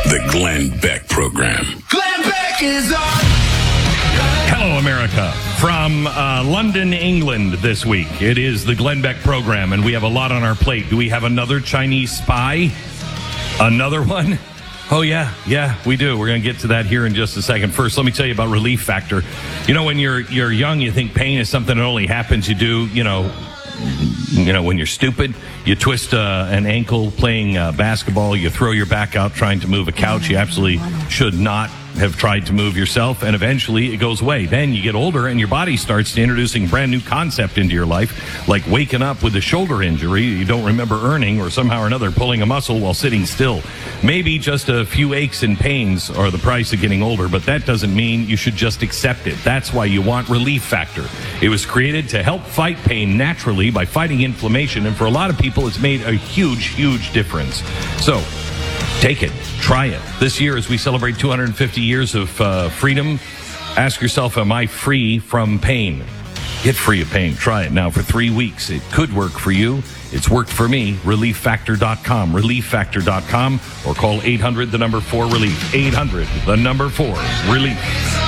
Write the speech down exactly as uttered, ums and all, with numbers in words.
The Glenn Beck Program. Glenn Beck is on. Hello, America. From uh, London, England this week. It is the Glenn Beck Program, and we have a lot on our plate. Do we have another Chinese spy? Another one? Oh, yeah. Yeah, we do. We're going to get to that here in just a second. First, let me tell you about Relief Factor. You know, when you're you're young, you think pain is something that only happens. You do, you know, you know, when you're stupid, you twist uh, an ankle playing uh, basketball, you throw your back out trying to move a couch. You absolutely should not have tried to move yourself, and eventually it goes away. Then you get older and your body starts introducing a brand new concept into your life, like waking up with a shoulder injury you don't remember earning, or somehow or another pulling a muscle while sitting still. Maybe just a few aches and pains are the price of getting older, but that doesn't mean you should just accept it. That's why you want Relief Factor. It was created to help fight pain naturally by fighting inflammation, and for a lot of people it's made a huge, huge difference. So, take it. Try it. This year, as we celebrate two hundred fifty years of uh, freedom, ask yourself, am I free from pain? Get free of pain. Try it now for three weeks. It could work for you. It's worked for me. relief factor dot com. relief factor dot com, or call eight hundred, the number four, relief. eight hundred, the number four, relief.